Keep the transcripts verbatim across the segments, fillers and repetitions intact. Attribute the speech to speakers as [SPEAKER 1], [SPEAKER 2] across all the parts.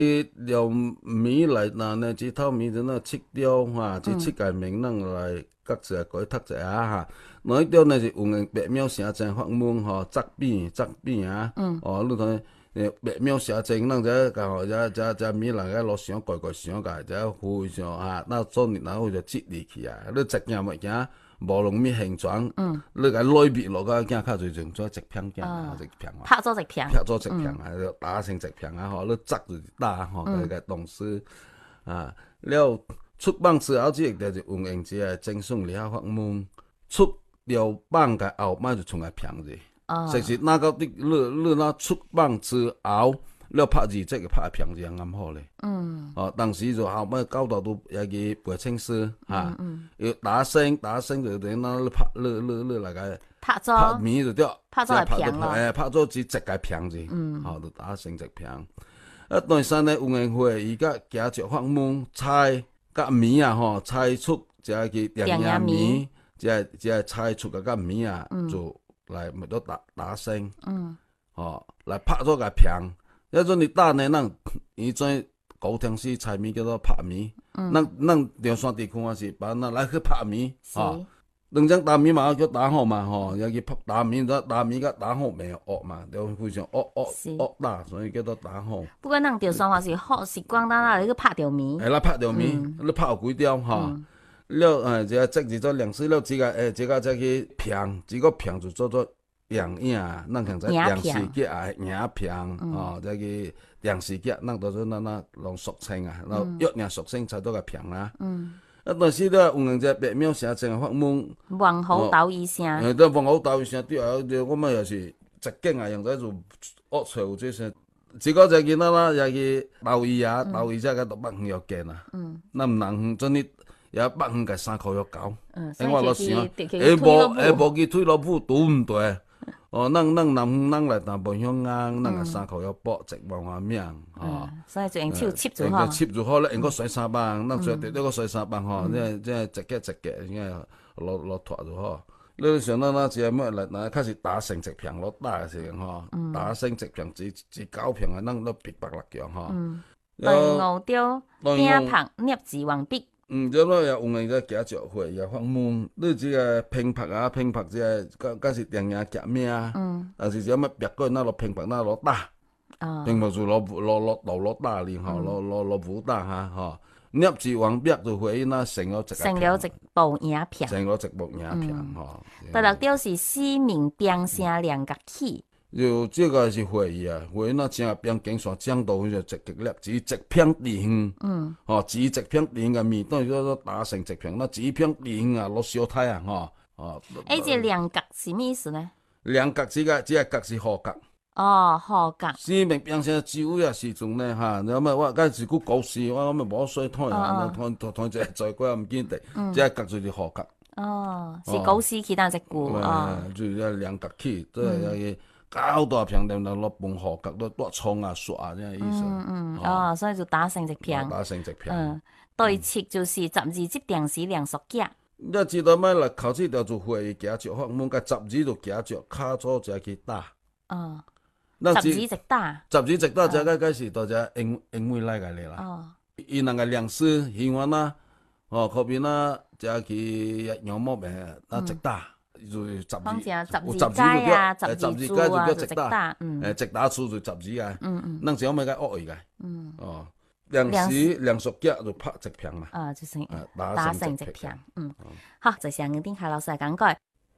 [SPEAKER 1] 伊用米来拿呢，一头米就那切掉哈，即切个面咱来割一下，改读一下哈。那迄条呢是有用白苗城正法门吼，扎扁扎扁啊。嗯。哦，你看，诶，白苗城正，咱只甲吼，只只只米来个落上盖盖上个，只糊上啊，那做然后就接入去啊。你一件物件无弄米形状，嗯，你甲内米落个囝较侪用做一片片啊，一片啊。
[SPEAKER 2] 拍做一片。
[SPEAKER 1] 拍做一片啊，就打成一片啊吼，你扎就打吼，个个动词啊。了出棒之后，即个就是运用一个精算理学法门，出了棒个后，摆就剩个片子。哦。实是哪到你你你若出棒之后，了拍字，这个拍片子啱好咧。嗯。哦，当时就后摆教导都也去背清诗哈，要打声打声就等那你拍你你你来个
[SPEAKER 2] 拍做
[SPEAKER 1] 拍面就掉，
[SPEAKER 2] 拍做片咯。
[SPEAKER 1] 诶，拍做一一个片子，嗯，吼，就打成一片。啊，第三呢，运营会伊甲加石法门猜甲面啊吼，猜出一个去电影面，一个一个猜出个甲面啊，就来咪都打打声，嗯，吼，来拍做个片。迄阵你打呢，咱以前古天时猜面叫做拍面，咱咱中山地区啊是把咱来去拍面，吼。两张打面嘛，叫打好嘛，吼，也去拍打面，打打面甲打好没有恶嘛，就非常恶恶恶打，所以叫做打好。
[SPEAKER 2] 不过咱着算话是好习惯，咱那去拍着面。
[SPEAKER 1] 哎，咱拍着面，你拍有几条吼？了，哎，这个这就做两次了，这个哎，这个再去片，这个片就做做样影，咱像在样视剧啊，影片吼，再去样视剧，咱都做咱那用俗称啊，然后约定俗称才做个片啊。啊，但是咧，运用这白苗城正法门，
[SPEAKER 2] 王虎斗医生，
[SPEAKER 1] 诶，对，王虎斗医生对啊，对，我们也是一景啊，用在就恶找有这些，一个只囡仔啦，也去斗医啊，斗医才甲到北远药见啊，嗯，咱毋能真哩也北远甲三箍药交，嗯，所以我想，下无下无去推落埔拄毋对。哦，咱咱南方咱来淡薄乡硬，咱个三箍要补一万万命吼，
[SPEAKER 2] 所以就用手切就好，
[SPEAKER 1] 切就好咧，用个洗三百，咱最得个洗三百吼，即即一格一格，应该落落脱就好。你像咱那只么来，那开始打成一片落打时吼，打成一片一一九片啊，咱都平白六强吼。
[SPEAKER 2] 第五条，拼拍捏字王笔。
[SPEAKER 1] 嗯，这个也运用个假石会也法门，你即个拼拍啊，拼拍即个，甲甲是电影夹名啊，嗯，但是只么别个那落拼拍那落打，哦，拼拍就落落落落落打哩吼，落落落武打哈吼，捏字王笔就会那成了一个
[SPEAKER 2] 成了一部影片，
[SPEAKER 1] 成了一部影片吼。
[SPEAKER 2] 第六条是使命变声两角起。
[SPEAKER 1] 就这个是会议啊，会议那正边经线讲到就直直粒，只一片地形，嗯，吼，只一片地形个面，等于叫做打成一片，那只一片地形啊，落小太啊，吼，哦。
[SPEAKER 2] 哎，这两角是咩意思呢？
[SPEAKER 1] 两角这个这个角是好角。
[SPEAKER 2] 哦，好角。
[SPEAKER 1] 生命变成只有啊时阵呢，哈，那么我嗰是句故事，我咪无水睇啊，睇睇睇只在过唔见得，这个角就是好角。
[SPEAKER 2] 哦，是故事其他一句哦。
[SPEAKER 1] 就是两角起，都系高大片点落半河角都多葱啊、刷啊，这样意思。
[SPEAKER 2] 嗯嗯，哦，所以就打成一片。
[SPEAKER 1] 打成一片。
[SPEAKER 2] 嗯，对七就是十二级电视量缩减。
[SPEAKER 1] 你知道咩？来考试条就会加石法门，甲十二就加石，卡左就去打。
[SPEAKER 2] 哦。十二直打。
[SPEAKER 1] 十二直打，这个个是大家因因为来个啦。哦。伊那个量师喜欢啦，哦，后边啦，就去羊毛病，那直打。就十二，
[SPEAKER 2] 有十二街啊，十二柱啊，就直打，
[SPEAKER 1] 诶，直打出就十二啊，嗯嗯，咱只咪个恶意个，嗯，哦，两时两熟脚就拍一片嘛，
[SPEAKER 2] 啊，就是打成一片，嗯，好，就像我顶下老师来讲过，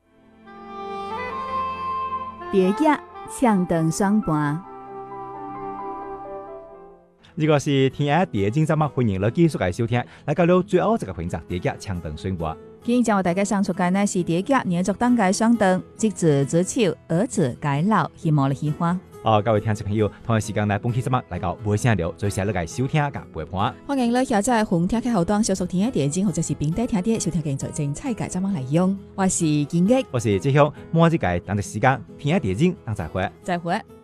[SPEAKER 3] 蝶脚唱长双盘。
[SPEAKER 4] 如果是听下蝶精节目，欢迎来继续来收听，来到了最后这个环节，蝶脚唱长双盘。
[SPEAKER 3] 今日将为大家上出嘅呢是蝶脚年作当届双灯，即子子丑，儿子改老，希望你喜欢。
[SPEAKER 4] 哦，各位听众朋友，同一时间来本期节目来到无声聊，最下来来收听甲陪伴。
[SPEAKER 3] 欢迎你下载红听嘅后端小熟听嘅电影，或者是平底听啲收听嘅最精彩嘅节目内容。我是金毅，
[SPEAKER 4] 我是志雄，末一届当个时间听下电影，当再会，
[SPEAKER 3] 再会。